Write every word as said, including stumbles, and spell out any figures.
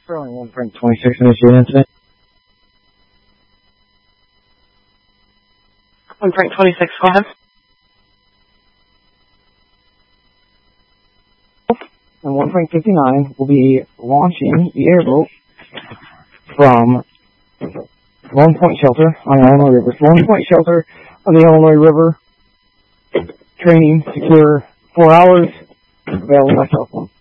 Sterling one Frank twenty-six initiated incident. one Frank twenty-six, go ahead. And one Frank fifty-nine will be launching the airboat from Lone Point Shelter on the Illinois River. Lone Point Shelter on the Illinois River. Training secure four hours. Available by cell phone.